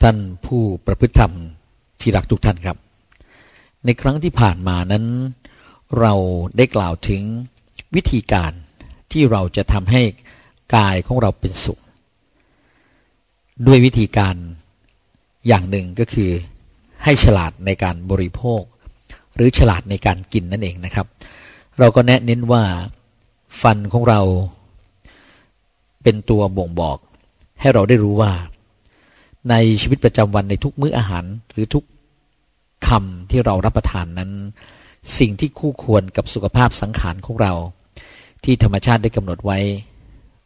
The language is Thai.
ท่านผู้ประพฤติธรรมที่รักทุกท่านครับในครั้งที่ผ่านมานั้นเราได้กล่าวถึงวิธีการที่เราจะทำให้กายของเราเป็นสุขด้วยวิธีการอย่างหนึ่งก็คือให้ฉลาดในการบริโภคหรือฉลาดในการกินนั่นเองนะครับเราก็แนะเน้นว่าฟันของเราเป็นตัวบ่งบอกให้เราได้รู้ว่าในชีวิตประจำวันในทุกมื้ออาหารหรือทุกคำที่เรารับประทานนั้นสิ่งที่คู่ควรกับสุขภาพสังขารของเราที่ธรรมชาติได้กำหนดไว้